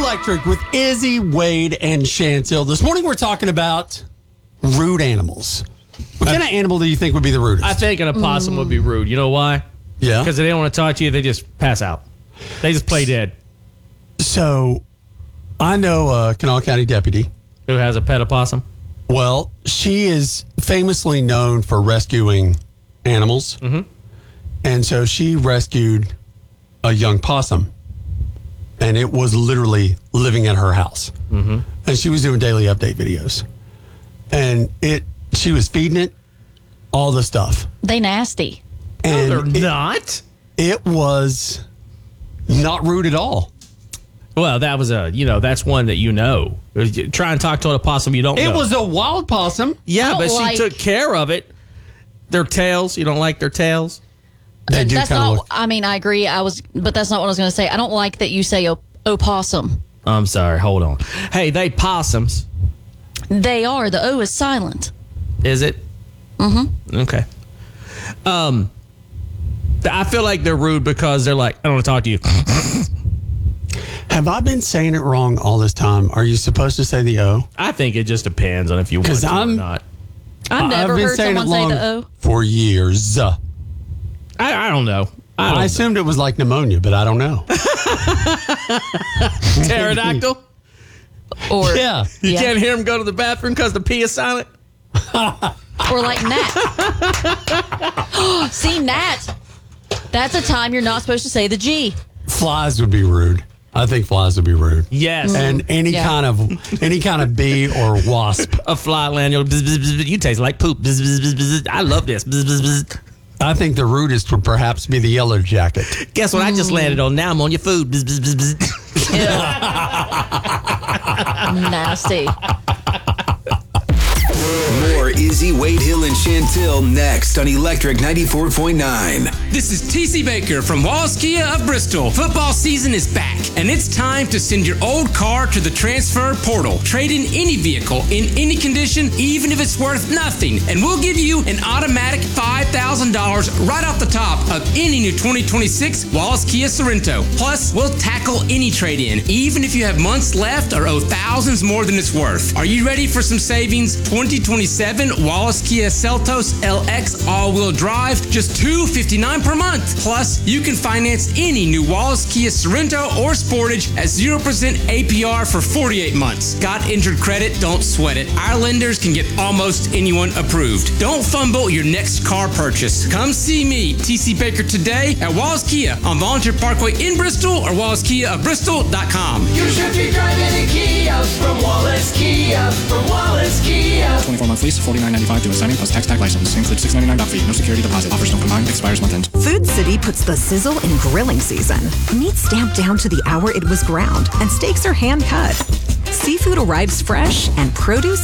Electric with Izzy, Wade, and Chantel. This morning we're talking about rude animals. What kind of animal do you think would be the rudest? I think an opossum would be rude. You know why? Yeah. Because they don't want to talk to you. They just pass out. They just play dead. So, I know a Kanawha County deputy. Who has a pet opossum? Well, she is famously known for rescuing animals. Mm-hmm. And so she rescued a young possum. And it was literally living at her house. Mm-hmm. And she was doing daily update videos. And she was feeding it all the stuff. They nasty. And no, they're not. It was not rude at all. Well, that was that's one that you know. Try and talk to an opossum you don't know. It was a wild possum. Yeah, but she took care of it. Their tails, you don't like their tails? They do that's kind of not. look. I mean, I agree. But that's not what I was going to say. I don't like that you say opossum. I'm sorry. Hold on. Hey, they possums. They are. The O is silent. Is it? Mm-hmm. Okay. I feel like they're rude because they're like, I don't want to talk to you. Have I been saying it wrong all this time? Are you supposed to say the O? I think it just depends on if you want to or not. I've never heard someone say the O. For years. I don't know. I assumed it was like pneumonia, but I don't know. Pterodactyl? Or yeah. You can't hear him go to the bathroom because the P is silent? Or like gnat. See, gnat. That's a time you're not supposed to say the G. Flies would be rude. I think flies would be rude. Yes. And any kind of bee or wasp. A fly land, you taste like poop. I love this. I think the rudest would perhaps be the yellow jacket. Guess what I just landed on? Now I'm on your food. Nasty. More Izzy, Wade Hill, and Chantel next on Electric 94.9. This is TC Baker from Wallace Kia of Bristol. Football season is back, and it's time to send your old car to the transfer portal. Trade in any vehicle in any condition, even if it's worth nothing, and we'll give you an automatic $5,000 right off the top of any new 2026 Wallace Kia Sorento. Plus, we'll tackle any trade-in, even if you have months left or owe thousands more than it's worth. Are you ready for some savings? 2027 Wallace Kia Seltos LX all-wheel drive, just $259 per month. Plus, you can finance any new Wallace Kia Sorento or Sportage at 0% APR for 48 months. Got injured credit? Don't sweat it. Our lenders can get almost anyone approved. Don't fumble your next car purchase. Come see me, TC Baker, today at Wallace Kia on Volunteer Parkway in Bristol or WallaceKiaofBristol.com. You should be driving a Kia from Wallace Kia, from Wallace Kia. 24-month lease, $49.95 due assignment plus tax tag license. Includes $6.99 doc fee. No security deposit. Offers don't combine. Expires month end. Food City puts the sizzle in grilling season. Meat stamped down to the hour it was ground, and steaks are hand cut. Seafood arrives fresh, and produce